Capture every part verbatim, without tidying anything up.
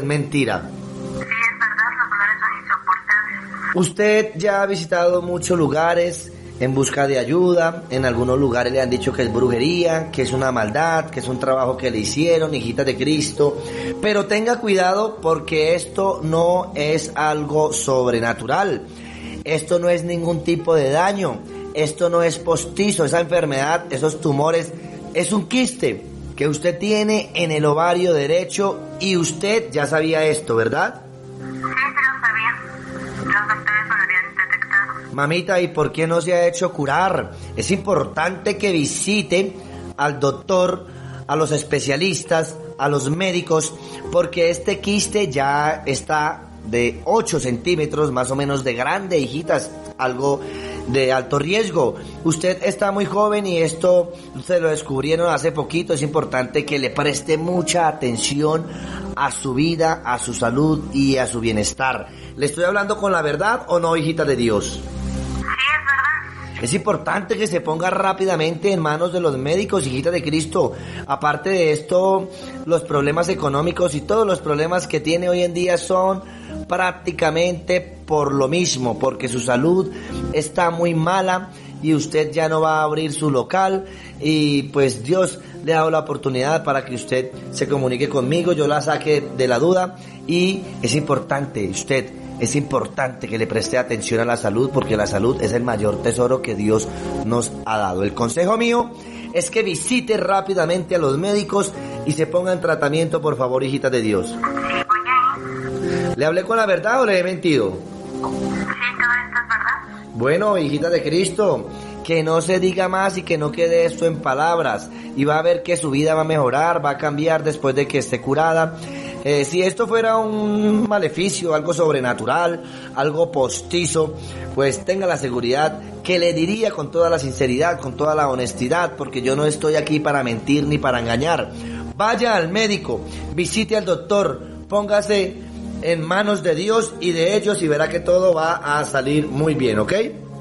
Mentira. Sí, es verdad, los dolores son insoportables. Usted ya ha visitado muchos lugares en busca de ayuda. En algunos lugares le han dicho que es brujería, que es una maldad, que es un trabajo que le hicieron, hijita de Cristo. Pero tenga cuidado porque esto no es algo sobrenatural. Esto no es ningún tipo de daño. Esto no es postizo. Esa enfermedad, esos tumores, es un quiste que usted tiene en el ovario derecho y usted ya sabía esto, ¿verdad? Sí, sí lo sabía. Los doctores lo habían detectado. Mamita, ¿y por qué no se ha hecho curar? Es importante que visite al doctor, a los especialistas, a los médicos, porque este quiste ya está de ocho centímetros más o menos de grande, hijitas, algo de alto riesgo. Usted está muy joven y esto se lo descubrieron hace poquito. Es importante que le preste mucha atención a su vida, a su salud y a su bienestar. ¿Le estoy hablando con la verdad o no, hijita de Dios? Sí, es verdad. Es importante que se ponga rápidamente en manos de los médicos, hijita de Cristo. Aparte de esto, los problemas económicos y todos los problemas que tiene hoy en día son prácticamente por lo mismo, porque su salud está muy mala y usted ya no va a abrir su local y pues Dios le ha dado la oportunidad para que usted se comunique conmigo, yo la saque de la duda y es importante, usted, es importante que le preste atención a la salud porque la salud es el mayor tesoro que Dios nos ha dado. El consejo mío es que visite rápidamente a los médicos y se ponga en tratamiento, por favor, hijita de Dios. Sí, voy a ir. ¿Le hablé con la verdad o le he mentido? Sí, todo esto es verdad. Bueno, hijita de Cristo, que no se diga más y que no quede esto en palabras. Y va a ver que su vida va a mejorar, va a cambiar después de que esté curada. Eh, si esto fuera un maleficio, algo sobrenatural, algo postizo, pues tenga la seguridad que le diría con toda la sinceridad, con toda la honestidad, porque yo no estoy aquí para mentir ni para engañar. Vaya al médico, visite al doctor, póngase en manos de Dios y de ellos y verá que todo va a salir muy bien, ¿ok? Ok,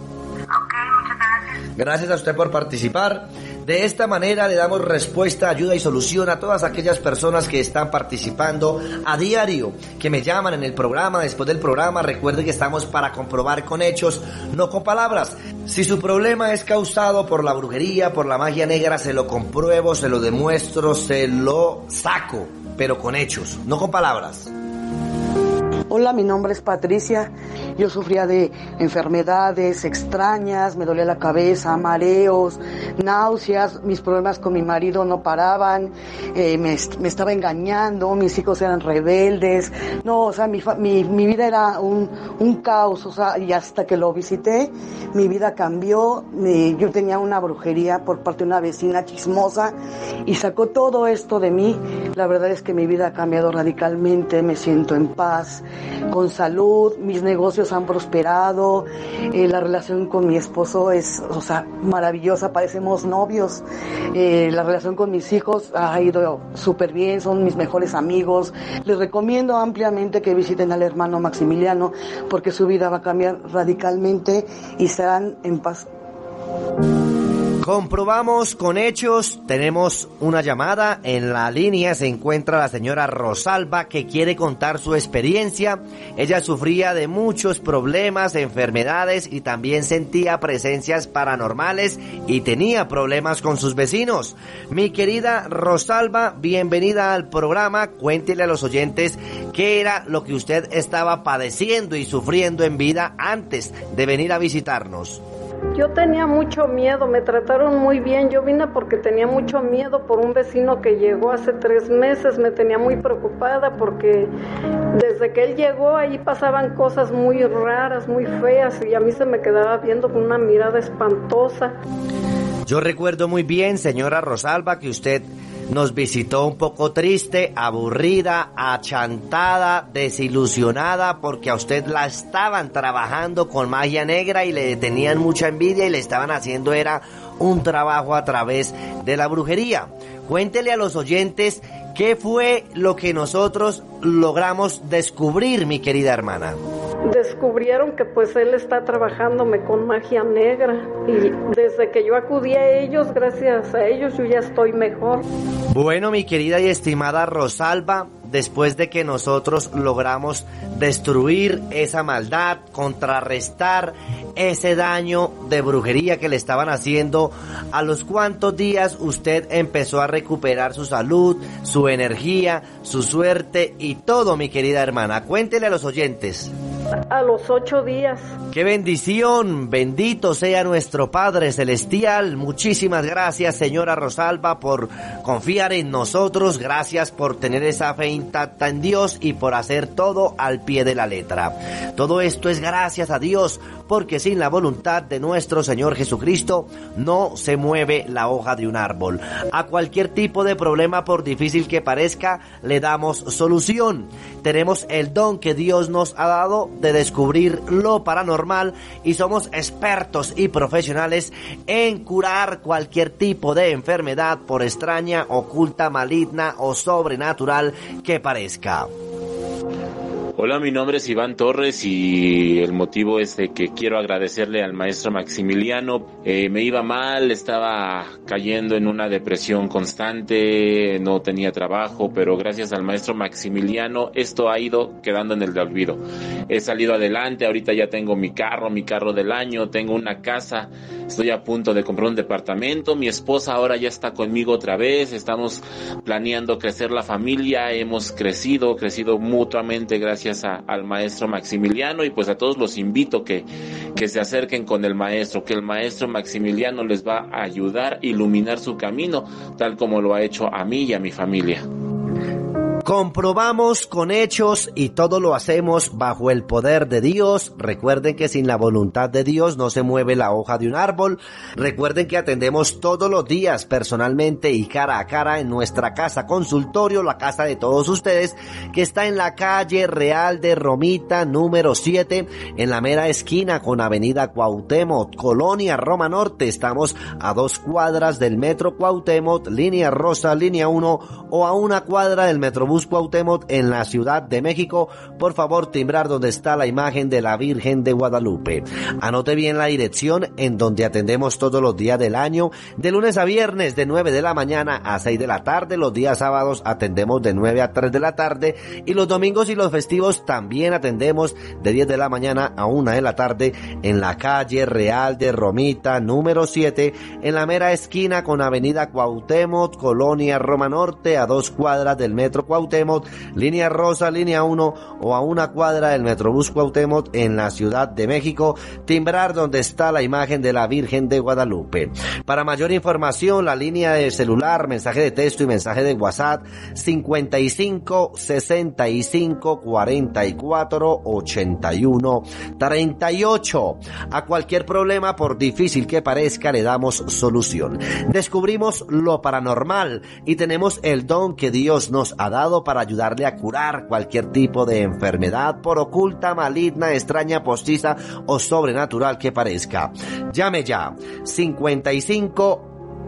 muchas gracias. Gracias a usted por participar. De esta manera le damos respuesta, ayuda y solución a todas aquellas personas que están participando a diario, que me llaman en el programa, después del programa. Recuerde que estamos para comprobar con hechos, no con palabras. Si su problema es causado por la brujería, por la magia negra, se lo compruebo, se lo demuestro, se lo saco, pero con hechos, no con palabras. Hola, mi nombre es Patricia. Yo sufría de enfermedades extrañas, me dolía la cabeza, mareos, náuseas, mis problemas con mi marido no paraban, eh, me, me estaba engañando, mis hijos eran rebeldes, no, o sea, mi, mi, mi vida era un, un caos, o sea, y hasta que lo visité, mi vida cambió. Eh, yo tenía una brujería por parte de una vecina chismosa y sacó todo esto de mí. La verdad es que mi vida ha cambiado radicalmente, me siento en paz, con salud, mis negocios han prosperado, eh, la relación con mi esposo es, o sea, maravillosa, parecemos novios, eh, la relación con mis hijos ha ido súper bien, son mis mejores amigos. Les recomiendo ampliamente que visiten al hermano Maximiliano porque su vida va a cambiar radicalmente y serán en paz. Comprobamos con hechos, tenemos una llamada, en la línea se encuentra la señora Rosalba que quiere contar su experiencia. Ella sufría de muchos problemas, enfermedades y también sentía presencias paranormales y tenía problemas con sus vecinos. Mi querida Rosalba, bienvenida al programa, cuéntele a los oyentes qué era lo que usted estaba padeciendo y sufriendo en vida antes de venir a visitarnos. Yo tenía mucho miedo, me trataron muy bien, yo vine porque tenía mucho miedo por un vecino que llegó hace tres meses, me tenía muy preocupada porque desde que él llegó ahí pasaban cosas muy raras, muy feas y a mí se me quedaba viendo con una mirada espantosa. Yo recuerdo muy bien, señora Rosalba, que usted nos visitó un poco triste, aburrida, achantada, desilusionada, porque a usted la estaban trabajando con magia negra y le tenían mucha envidia y le estaban haciendo era un trabajo a través de la brujería. Cuéntele a los oyentes qué fue lo que nosotros logramos descubrir, mi querida hermana. Descubrieron que pues él está trabajándome con magia negra y desde que yo acudí a ellos, gracias a ellos yo ya estoy mejor. Bueno, mi querida y estimada Rosalba, después de que nosotros logramos destruir esa maldad, contrarrestar ese daño de brujería que le estaban haciendo, ¿a los cuántos días usted empezó a recuperar su salud, su energía, su suerte y todo, mi querida hermana? Cuéntele a los oyentes. A los ocho días. ¡Qué bendición! Bendito sea nuestro Padre Celestial. Muchísimas gracias, señora Rosalba, por confiar en nosotros. Gracias por tener esa fe intacta en Dios y por hacer todo al pie de la letra. Todo esto es gracias a Dios, porque sin la voluntad de nuestro Señor Jesucristo no se mueve la hoja de un árbol. A cualquier tipo de problema, por difícil que parezca, le damos solución. Tenemos el don que Dios nos ha dado de descubrir lo paranormal y somos expertos y profesionales en curar cualquier tipo de enfermedad, por extraña, oculta, maligna o sobrenatural que parezca. Hola, mi nombre es Iván Torres y el motivo es de que quiero agradecerle al maestro Maximiliano. Eh, me iba mal, estaba cayendo en una depresión constante, no tenía trabajo, pero gracias al maestro Maximiliano esto ha ido quedando en el olvido. He salido adelante, ahorita ya tengo mi carro, mi carro del año, tengo una casa, estoy a punto de comprar un departamento, mi esposa ahora ya está conmigo otra vez, estamos planeando crecer la familia, hemos crecido, crecido mutuamente gracias A, al maestro Maximiliano, y pues a todos los invito que, que se acerquen con el maestro, que el maestro Maximiliano les va a ayudar a iluminar su camino, tal como lo ha hecho a mí y a mi familia. Comprobamos con hechos y todo lo hacemos bajo el poder de Dios. Recuerden que sin la voluntad de Dios no se mueve la hoja de un árbol. Recuerden que atendemos todos los días personalmente y cara a cara en nuestra casa consultorio, la casa de todos ustedes, que está en la calle Real de Romita número siete, en la mera esquina con avenida Cuauhtémoc, Colonia Roma Norte. Estamos a dos cuadras del metro Cuauhtémoc, línea rosa, línea uno, o a una cuadra del Metrobús Cuauhtémoc en la Ciudad de México. Por favor, timbrar donde está la imagen de la Virgen de Guadalupe. Anote bien la dirección en donde atendemos todos los días del año, de lunes a viernes de nueve de la mañana a seis de la tarde. Los días sábados atendemos de nueve a tres de la tarde y los domingos y los festivos también atendemos de diez de la mañana a una de la tarde en la calle Real de Romita número siete, en la mera esquina con avenida Cuauhtémoc, Colonia Roma Norte, a dos cuadras del metro Cuauhtémoc, línea rosa, línea uno, o a una cuadra del Metrobús Cuauhtémoc en la Ciudad de México. Timbrar donde está la imagen de la Virgen de Guadalupe. Para mayor información, la línea de celular, mensaje de texto y mensaje de WhatsApp, cincuenta y cinco, sesenta y cinco, cuarenta y cuatro, ochenta y uno, treinta y ocho. A cualquier problema, por difícil que parezca, le damos solución. Descubrimos lo paranormal y tenemos el don que Dios nos ha dado para ayudarle a curar cualquier tipo de enfermedad, por oculta, maligna, extraña, postiza o sobrenatural que parezca. Llame ya, cincuenta y cinco,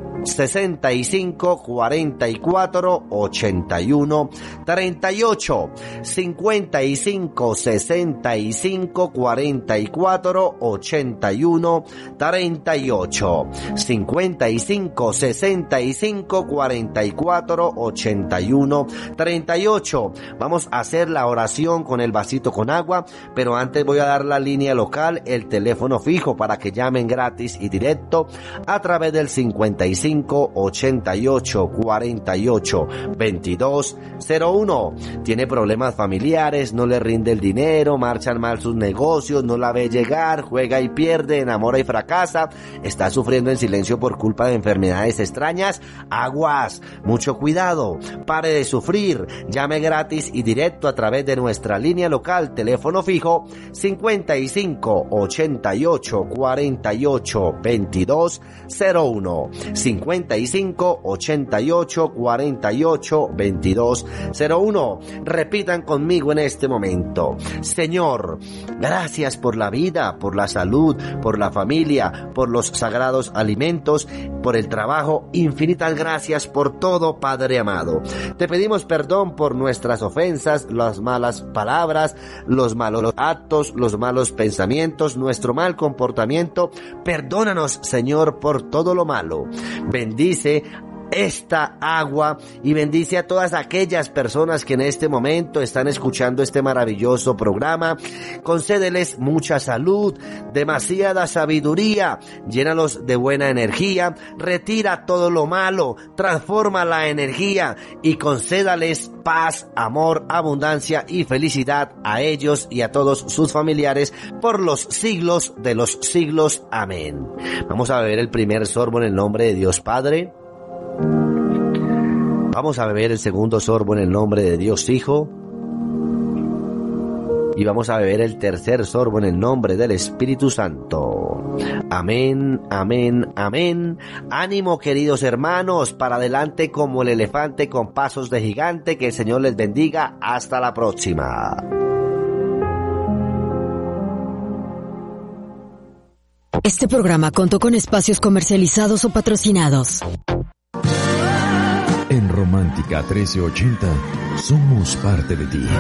sesenta y cinco, cuarenta y cuatro, ochenta y uno, treinta y ocho, cincuenta y cinco, sesenta y cinco, cuarenta y cuatro, ochenta y uno, treinta y ocho, cincuenta y cinco, sesenta y cinco, cuarenta y cuatro, ochenta y uno, treinta y ocho. Vamos a hacer la oración con el vasito con agua, pero antes voy a dar la línea local, el teléfono fijo para que llamen gratis y directo a través del cincuenta y cinco, ochenta y ocho, cuarenta y ocho, veintidós, cero uno. Tiene problemas familiares, no le rinde el dinero, marchan mal sus negocios, no la ve llegar, juega y pierde, enamora y fracasa, está sufriendo en silencio por culpa de enfermedades extrañas. Aguas, mucho cuidado, pare de sufrir, llame gratis y directo a través de nuestra línea local, teléfono fijo cincuenta y cinco, ochenta y ocho, cuarenta y ocho, veintidós, cero uno, cincuenta y cinco, ochenta y ocho, cuarenta y ocho, veintidós, cero uno. Repitan conmigo en este momento: Señor, gracias por la vida, por la salud, por la familia, por los sagrados alimentos, por el trabajo. Infinitas gracias por todo, Padre amado. Te pedimos perdón por nuestras ofensas, las malas palabras, los malos actos, los malos pensamientos, nuestro mal comportamiento. Perdónanos, Señor, por todo lo malo. Bendice esta agua y bendice a todas aquellas personas que en este momento están escuchando este maravilloso programa. Concédeles mucha salud, demasiada sabiduría, llénalos de buena energía, retira todo lo malo, transforma la energía y concédales paz, amor, abundancia y felicidad a ellos y a todos sus familiares por los siglos de los siglos. Amén. Vamos a beber el primer sorbo en el nombre de Dios Padre. Vamos a beber el segundo sorbo en el nombre de Dios Hijo. Y vamos a beber el tercer sorbo en el nombre del Espíritu Santo. Amén, amén, amén. Ánimo, queridos hermanos, para adelante como el elefante con pasos de gigante. Que el Señor les bendiga. Hasta la próxima. Este programa contó con espacios comercializados o patrocinados. En Romántica trece ochenta, somos parte de ti.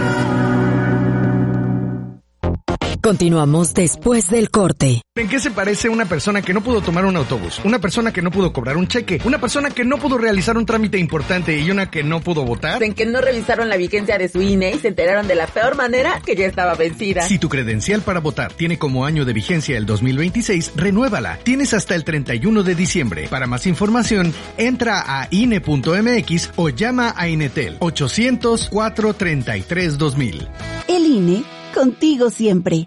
Continuamos después del corte. ¿En qué se parece una persona que no pudo tomar un autobús? Una persona que no pudo cobrar un cheque, una persona que no pudo realizar un trámite importante y una que no pudo votar. En que no revisaron la vigencia de su I N E y se enteraron de la peor manera que ya estaba vencida. Si tu credencial para votar tiene como año de vigencia el dos mil veintiséis, renuévala. Tienes hasta el treinta y uno de diciembre. Para más información, entra a I N E punto M X o llama a Inetel ochocientos, cuatrocientos treinta y tres, dos mil. El I N E, contigo siempre.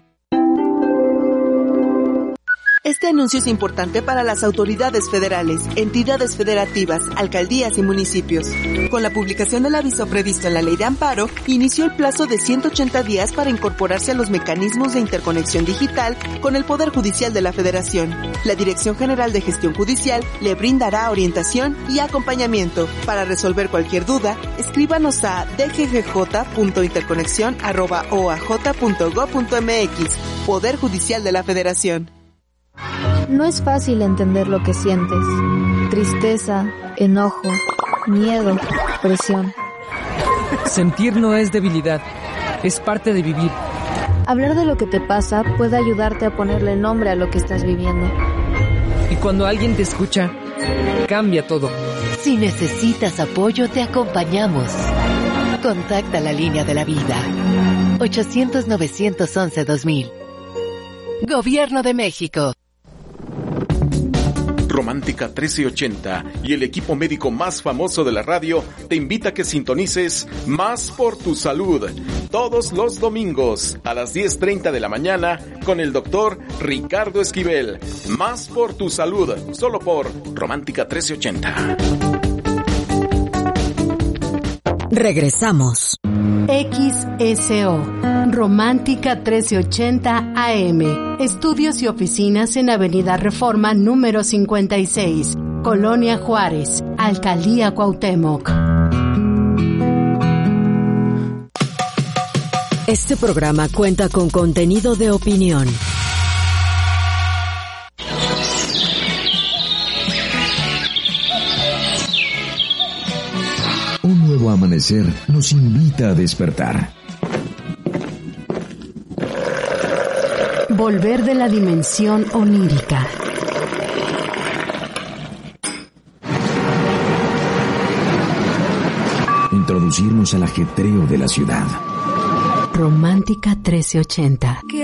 Este anuncio es importante para las autoridades federales, entidades federativas, alcaldías y municipios. Con la publicación del aviso previsto en la Ley de Amparo, inició el plazo de ciento ochenta días para incorporarse a los mecanismos de interconexión digital con el Poder Judicial de la Federación. La Dirección General de Gestión Judicial le brindará orientación y acompañamiento. Para resolver cualquier duda, escríbanos a d g g j punto interconexión arroba o a j punto gob punto m x. Poder Judicial de la Federación. No es fácil entender lo que sientes. Tristeza, enojo, miedo, presión. Sentir no es debilidad, es parte de vivir. Hablar de lo que te pasa puede ayudarte a ponerle nombre a lo que estás viviendo. Y cuando alguien te escucha, cambia todo. Si necesitas apoyo, te acompañamos. Contacta la línea de la vida. ochocientos, novecientos once, dos mil. Gobierno de México. Romántica trece ochenta y el equipo médico más famoso de la radio te invita a que sintonices Más por tu Salud todos los domingos a las diez treinta de la mañana con el doctor Ricardo Esquivel. Más por tu Salud, solo por Romántica trece ochenta. Regresamos. X S O, Romántica trece ochenta A M. Estudios y oficinas en Avenida Reforma número cincuenta y seis, Colonia Juárez, Alcaldía Cuauhtémoc. Este programa cuenta con contenido de opinión. Un nuevo amanecer nos invita a despertar. Volver de la dimensión onírica. Introducirnos al ajetreo de la ciudad. Romántica trece ochenta.